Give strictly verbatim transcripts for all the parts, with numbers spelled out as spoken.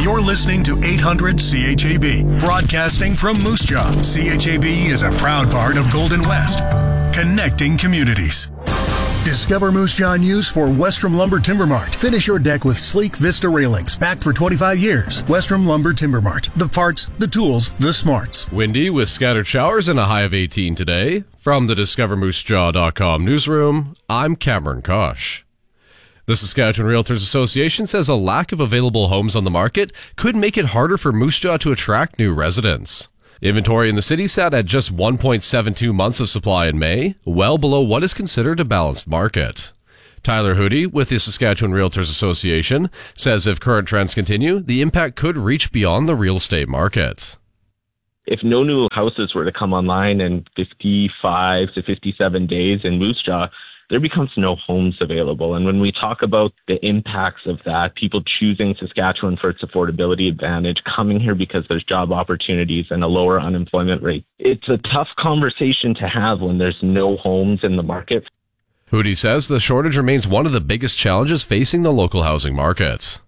You're listening to eight hundred C H A B, broadcasting from Moose Jaw. C H A B is a proud part of Golden West, connecting communities. Discover Moose Jaw news for Westrom Lumber Timber Mart. Finish your deck with sleek Vista railings, backed for twenty-five years. Westrom Lumber Timber Mart. The parts, the tools, the smarts. Windy with scattered showers and a high of eighteen today. From the discover moose jaw dot com newsroom, I'm Cameron Kosh. The Saskatchewan Realtors Association says a lack of available homes on the market could make it harder for Moose Jaw to attract new residents. Inventory in the city sat at just one point seven two months of supply in May, well below what is considered a balanced market. Tyler Hoodie with the Saskatchewan Realtors Association says if current trends continue, the impact could reach beyond the real estate market. If no new houses were to come online in fifty-five to fifty-seven days in Moose Jaw, there becomes no homes available. And when we talk about the impacts of that, people choosing Saskatchewan for its affordability advantage, coming here because there's job opportunities and a lower unemployment rate, it's a tough conversation to have when there's no homes in the market. Hoodie says the shortage remains one of the biggest challenges facing the local housing market.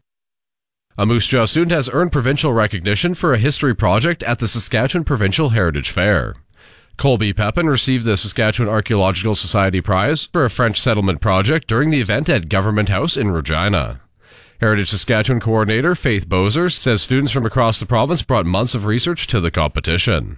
A Moose Jaw student has earned provincial recognition for a history project at the Saskatchewan Provincial Heritage Fair. Colby Pepin received the Saskatchewan Archaeological Society Prize for a French settlement project during the event at Government House in Regina. Heritage Saskatchewan coordinator Faith Bozer says students from across the province brought months of research to the competition.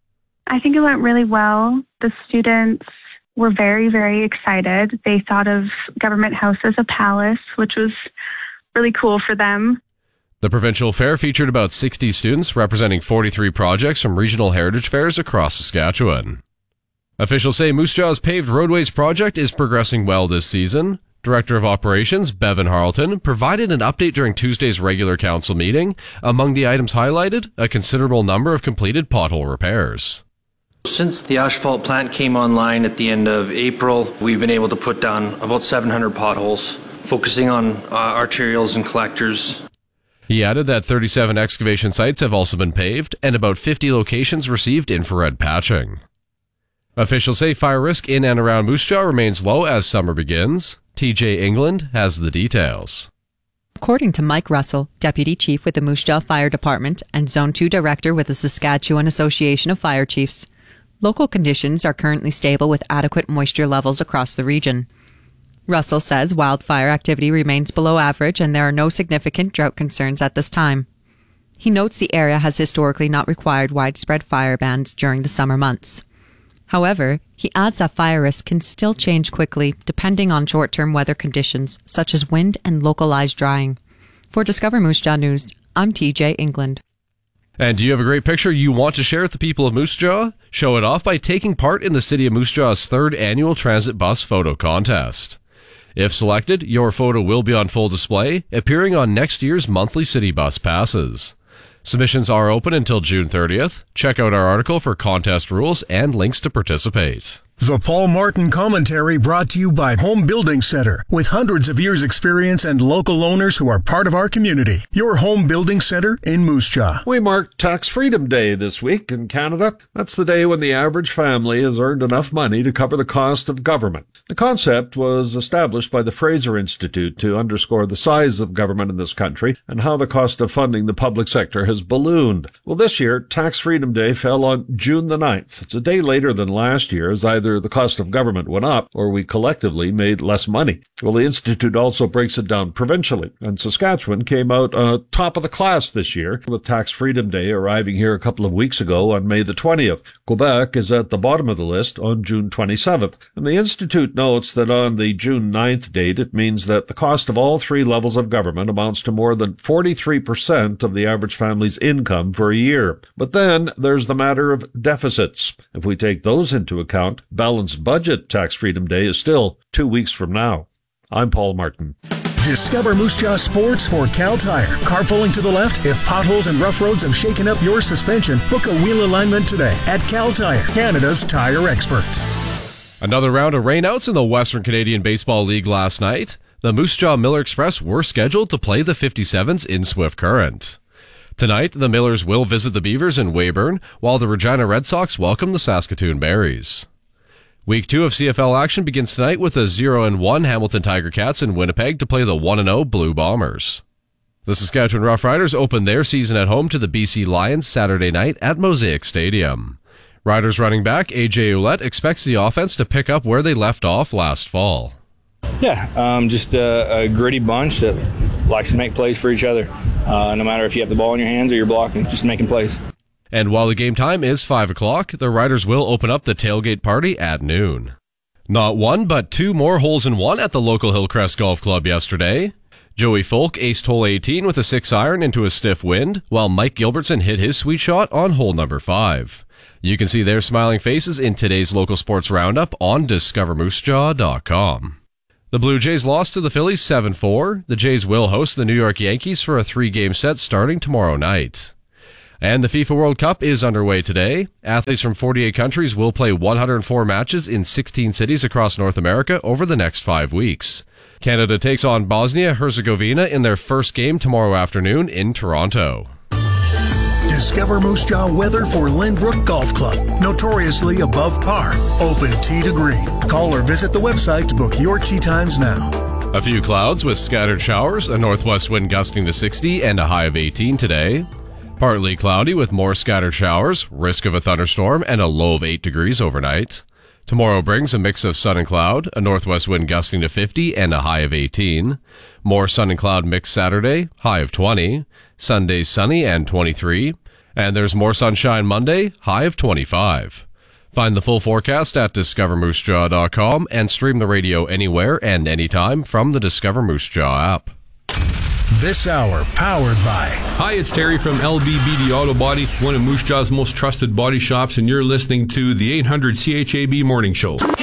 I think it went really well. The students were very, very excited. They thought of Government House as a palace, which was really cool for them. The provincial fair featured about sixty students representing forty-three projects from regional heritage fairs across Saskatchewan. Officials say Moose Jaw's paved roadways project is progressing well this season. Director of Operations Bevan Harleton provided an update during Tuesday's regular council meeting. Among the items highlighted, a considerable number of completed pothole repairs. Since the asphalt plant came online at the end of April, we've been able to put down about seven hundred potholes, focusing on uh, arterials and collectors. He added that thirty-seven excavation sites have also been paved, and about fifty locations received infrared patching. Officials say fire risk in and around Moose Jaw remains low as summer begins. T J England has the details. According to Mike Russell, Deputy Chief with the Moose Jaw Fire Department and Zone two Director with the Saskatchewan Association of Fire Chiefs, local conditions are currently stable with adequate moisture levels across the region. Russell says wildfire activity remains below average and there are no significant drought concerns at this time. He notes the area has historically not required widespread fire bans during the summer months. However, he adds that fire risk can still change quickly depending on short-term weather conditions such as wind and localized drying. For Discover Moose Jaw News, I'm T J England. And do you have a great picture you want to share with the people of Moose Jaw? Show it off by taking part in the City of Moose Jaw's third annual Transit Bus Photo Contest. If selected, your photo will be on full display, appearing on next year's monthly city bus passes. Submissions are open until June thirtieth. Check out our article for contest rules and links to participate. The Paul Martin Commentary brought to you by Home Building Center. With hundreds of years experience and local owners who are part of our community. Your Home Building Center in Moose Jaw. We marked Tax Freedom Day this week in Canada. That's the day when the average family has earned enough money to cover the cost of government. The concept was established by the Fraser Institute to underscore the size of government in this country and how the cost of funding the public sector has ballooned. Well, this year, Tax Freedom Day fell on June the ninth. It's a day later than last year, as either the cost of government went up or we collectively made less money. Well, the Institute also breaks it down provincially, and Saskatchewan came out uh, top of the class this year, with Tax Freedom Day arriving here a couple of weeks ago on May the twentieth. Quebec is at the bottom of the list on June twenty-seventh, and the Institute notes that on the June ninth date, it means that the cost of all three levels of government amounts to more than forty-three percent of the average family's income for a year. But then there's the matter of deficits. If we take those into account, balanced budget Tax Freedom Day is still two weeks from now. I'm Paul Martin. Discover Moose Jaw Sports for Cal Tire. Carpooling to the left? If potholes and rough roads have shaken up your suspension, book a wheel alignment today at Cal Tire, Canada's tire experts. Another round of rainouts in the Western Canadian Baseball League last night. The Moose Jaw Miller Express were scheduled to play the fifty-sevens in Swift Current. Tonight, the Millers will visit the Beavers in Weyburn, while the Regina Red Sox welcome the Saskatoon Berries. Week two of C F L action begins tonight with the zero and one Hamilton Tiger Cats in Winnipeg to play the one and oh Blue Bombers. The Saskatchewan Roughriders open their season at home to the B C Lions Saturday night at Mosaic Stadium. Riders running back A J Ouellette expects the offense to pick up where they left off last fall. Yeah, um, just a, a gritty bunch that likes to make plays for each other. Uh, no matter if you have the ball in your hands or you're blocking, just making plays. And while the game time is five o'clock, the Riders will open up the tailgate party at noon. Not one, but two more holes in one at the local Hillcrest Golf Club yesterday. Joey Folk aced hole eighteen with a six iron into a stiff wind, while Mike Gilbertson hit his sweet shot on hole number five. You can see their smiling faces in today's local sports roundup on discover moose jaw dot com. The Blue Jays lost to the Phillies seven four. The Jays will host the New York Yankees for a three-game set starting tomorrow night. And the FIFA World Cup is underway today. Athletes from forty-eight countries will play one hundred four matches in sixteen cities across North America over the next five weeks. Canada takes on Bosnia-Herzegovina in their first game tomorrow afternoon in Toronto. Discover Moose Jaw weather for Lynbrook Golf Club. Notoriously above par. Open tee to green. Call or visit the website to book your tee times now. A few clouds with scattered showers, a northwest wind gusting to sixty and a high of eighteen today. Partly cloudy with more scattered showers, risk of a thunderstorm, and a low of eight degrees overnight. Tomorrow brings a mix of sun and cloud, a northwest wind gusting to fifty and a high of eighteen. More sun and cloud mix Saturday, high of twenty. Sunday sunny and twenty-three. And there's more sunshine Monday, high of twenty-five. Find the full forecast at discover moose jaw dot com and stream the radio anywhere and anytime from the Discover Moose Jaw app. This hour powered by... Hi, it's Terry from L B B D Auto Body, one of Moose Jaw's most trusted body shops, and you're listening to the eight hundred C H A B Morning Show.